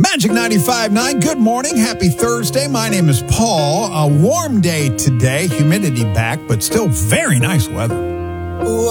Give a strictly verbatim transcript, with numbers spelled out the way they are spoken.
Magic ninety-five point nine, good morning. Happy Thursday. My name is Paul. A warm day today. Humidity back, but still very nice weather.